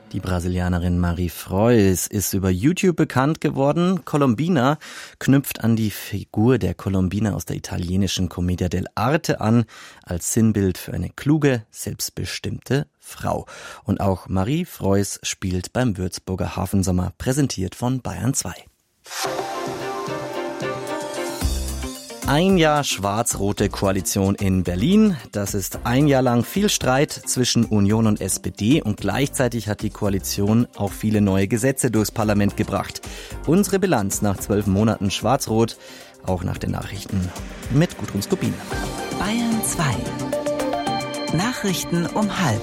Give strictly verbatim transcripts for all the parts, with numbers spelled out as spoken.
Die Brasilianerin Marie Frois ist über YouTube bekannt geworden. Colombina knüpft an die Figur der Colombina aus der italienischen Commedia dell'arte an, als Sinnbild für eine kluge, selbstbestimmte Frau. Und auch Marie Frois spielt beim Würzburger Hafensommer, präsentiert von Bayern zwei. Ein Jahr schwarz-rote Koalition in Berlin. Das ist ein Jahr lang viel Streit zwischen Union und S P D und gleichzeitig hat die Koalition auch viele neue Gesetze durchs Parlament gebracht. Unsere Bilanz nach zwölf Monaten schwarz-rot, auch nach den Nachrichten mit Gudrun Skopin. Bayern zwei. Nachrichten um halb.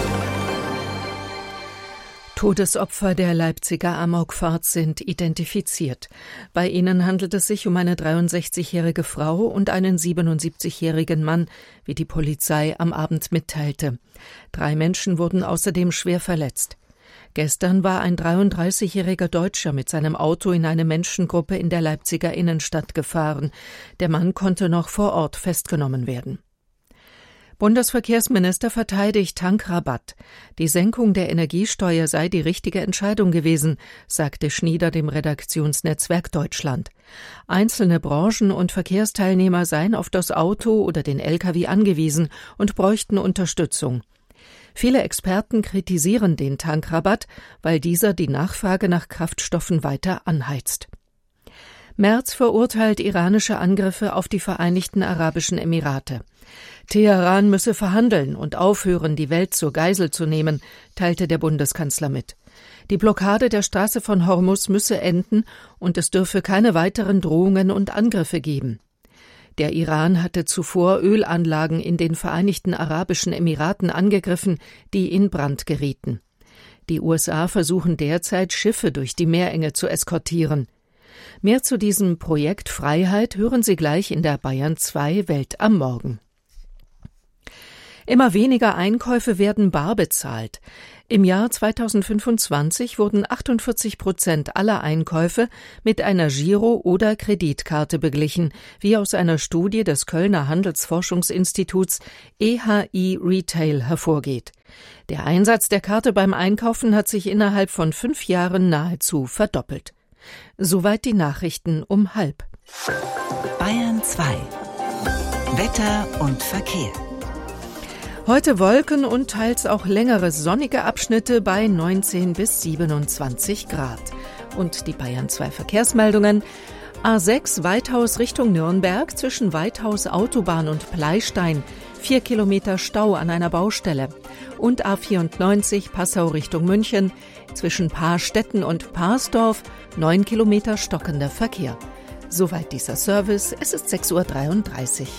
Todesopfer der Leipziger Amokfahrt sind identifiziert. Bei ihnen handelt es sich um eine dreiundsechzigjährige Frau und einen siebenundsiebzigjährigen Mann, wie die Polizei am Abend mitteilte. Drei Menschen wurden außerdem schwer verletzt. Gestern war ein dreiunddreißigjähriger Deutscher mit seinem Auto in eine Menschengruppe in der Leipziger Innenstadt gefahren. Der Mann konnte noch vor Ort festgenommen werden. Bundesverkehrsminister verteidigt Tankrabatt. Die Senkung der Energiesteuer sei die richtige Entscheidung gewesen, sagte Schnieder dem Redaktionsnetzwerk Deutschland. Einzelne Branchen und Verkehrsteilnehmer seien auf das Auto oder den L K W angewiesen und bräuchten Unterstützung. Viele Experten kritisieren den Tankrabatt, weil dieser die Nachfrage nach Kraftstoffen weiter anheizt. Merz verurteilt iranische Angriffe auf die Vereinigten Arabischen Emirate. Teheran müsse verhandeln und aufhören, die Welt zur Geisel zu nehmen, teilte der Bundeskanzler mit. Die Blockade der Straße von Hormuz müsse enden und es dürfe keine weiteren Drohungen und Angriffe geben. Der Iran hatte zuvor Ölanlagen in den Vereinigten Arabischen Emiraten angegriffen, die in Brand gerieten. Die U S A versuchen derzeit, Schiffe durch die Meerenge zu eskortieren. Mehr zu diesem Projekt Freiheit hören Sie gleich in der Bayern zwei Welt am Morgen. Immer weniger Einkäufe werden bar bezahlt. Im Jahr zweitausendfünfundzwanzig wurden achtundvierzig Prozent aller Einkäufe mit einer Giro- oder Kreditkarte beglichen, wie aus einer Studie des Kölner Handelsforschungsinstituts E H I Retail hervorgeht. Der Einsatz der Karte beim Einkaufen hat sich innerhalb von fünf Jahren nahezu verdoppelt. Soweit die Nachrichten um halb. Bayern zwei. Wetter und Verkehr. Heute Wolken und teils auch längere sonnige Abschnitte bei neunzehn bis siebenundzwanzig Grad. Und die Bayern zwei Verkehrsmeldungen. A sechs Weithaus Richtung Nürnberg zwischen Weithaus Autobahn und Pleystein. Vier Kilometer Stau an einer Baustelle. Und A vierundneunzig Passau Richtung München zwischen Paarstetten und Paarsdorf. Neun Kilometer stockender Verkehr. Soweit dieser Service. Es ist sechs Uhr dreiunddreißig.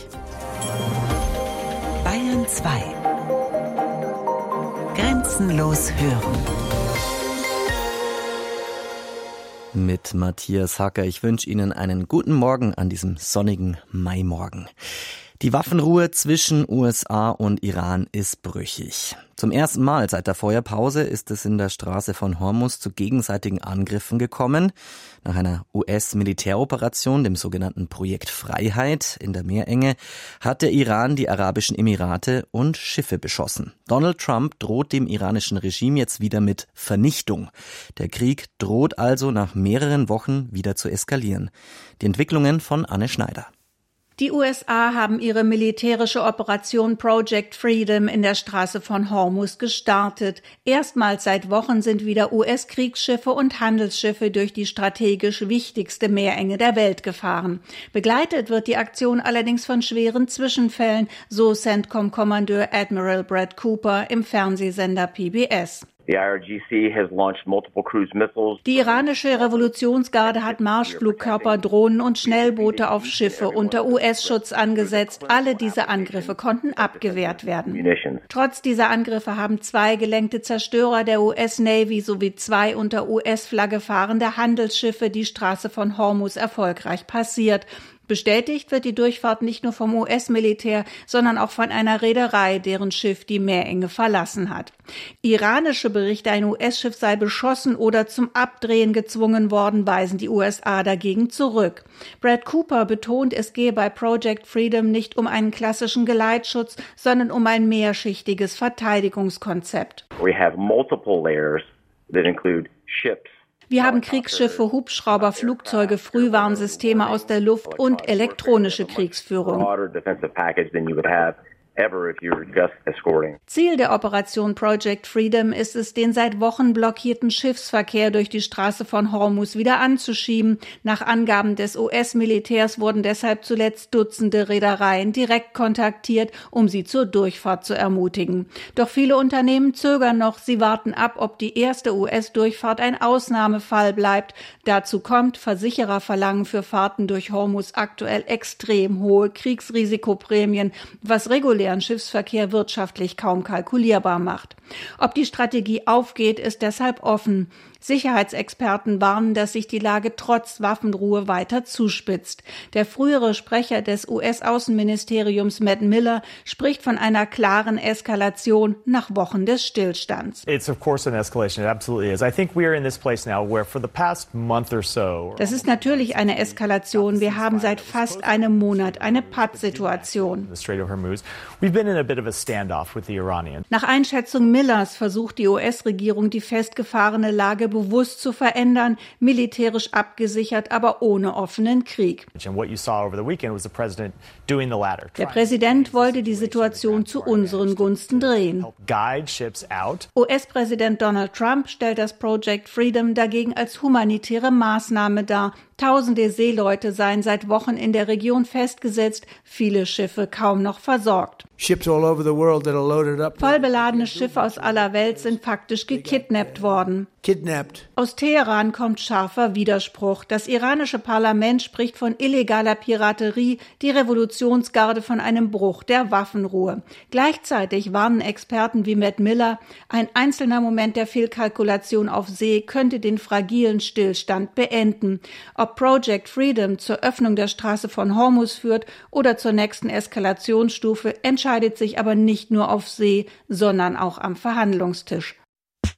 Bayern zwei. Grenzenlos hören. Mit Matthias Hacker. Ich wünsche Ihnen einen guten Morgen an diesem sonnigen Maimorgen. Die Waffenruhe zwischen U S A und Iran ist brüchig. Zum ersten Mal seit der Feuerpause ist es in der Straße von Hormuz zu gegenseitigen Angriffen gekommen. Nach einer U S-Militäroperation, dem sogenannten Projekt Freiheit in der Meerenge, hat der Iran die Arabischen Emirate und Schiffe beschossen. Donald Trump droht dem iranischen Regime jetzt wieder mit Vernichtung. Der Krieg droht also nach mehreren Wochen wieder zu eskalieren. Die Entwicklungen von Anne Schneider. Die U S A haben ihre militärische Operation Project Freedom in der Straße von Hormuz gestartet. Erstmals seit Wochen sind wieder U S-Kriegsschiffe und Handelsschiffe durch die strategisch wichtigste Meerenge der Welt gefahren. Begleitet wird die Aktion allerdings von schweren Zwischenfällen, so CENTCOM-Kommandeur Admiral Brad Cooper im Fernsehsender P B S. Die iranische Revolutionsgarde hat Marschflugkörper, Drohnen und Schnellboote auf Schiffe unter U S-Schutz angesetzt. Alle diese Angriffe konnten abgewehrt werden. Trotz dieser Angriffe haben zwei gelenkte Zerstörer der U S-Navy sowie zwei unter U S-Flagge fahrende Handelsschiffe die Straße von Hormuz erfolgreich passiert. Bestätigt wird die Durchfahrt nicht nur vom U S-Militär, sondern auch von einer Reederei, deren Schiff die Meerenge verlassen hat. Iranische Berichte, ein U S-Schiff sei beschossen oder zum Abdrehen gezwungen worden, weisen die U S A dagegen zurück. Brad Cooper betont, es gehe bei Project Freedom nicht um einen klassischen Geleitschutz, sondern um ein mehrschichtiges Verteidigungskonzept. We have multiple layers that include ships. Wir haben Kriegsschiffe, Hubschrauber, Flugzeuge, Frühwarnsysteme aus der Luft und elektronische Kriegsführung. Ziel der Operation Project Freedom ist es, den seit Wochen blockierten Schiffsverkehr durch die Straße von Hormuz wieder anzuschieben. Nach Angaben des U S-Militärs wurden deshalb zuletzt Dutzende Reedereien direkt kontaktiert, um sie zur Durchfahrt zu ermutigen. Doch viele Unternehmen zögern noch. Sie warten ab, ob die erste U S-Durchfahrt ein Ausnahmefall bleibt. Dazu kommt, Versicherer verlangen für Fahrten durch Hormuz aktuell extrem hohe Kriegsrisikoprämien, was regulären Schiffsverkehr wirtschaftlich kaum kalkulierbar macht. Ob die Strategie aufgeht, ist deshalb offen. Sicherheitsexperten warnen, dass sich die Lage trotz Waffenruhe weiter zuspitzt. Der frühere Sprecher des U S-Außenministeriums Matt Miller spricht von einer klaren Eskalation nach Wochen des Stillstands. It's of course an escalation. It absolutely is. I think we are in this place now where for the past month or so. Das ist natürlich eine Eskalation. Wir haben seit fast einem Monat eine Pattsituation. We've been in a bit of a standoff with the Iranians. Nach Einschätzung Millers versucht die U S-Regierung, die festgefahrene Lage bewusst zu verändern, militärisch abgesichert, aber ohne offenen Krieg. Der Präsident wollte die Situation zu unseren Gunsten drehen. U S-Präsident Donald Trump stellt das Project Freedom dagegen als humanitäre Maßnahme dar. Tausende Seeleute seien seit Wochen in der Region festgesetzt, viele Schiffe kaum noch versorgt. Vollbeladene Schiffe aus aller Welt sind faktisch gekidnappt worden. Kidnapped. Aus Teheran kommt scharfer Widerspruch. Das iranische Parlament spricht von illegaler Piraterie, die Revolutionsgarde von einem Bruch der Waffenruhe. Gleichzeitig warnen Experten wie Matt Miller, ein einzelner Moment der Fehlkalkulation auf See könnte den fragilen Stillstand beenden. Ob Project Freedom zur Öffnung der Straße von Hormuz führt oder zur nächsten Eskalationsstufe, entscheidet sich aber nicht nur auf See, sondern auch am Verhandlungstisch.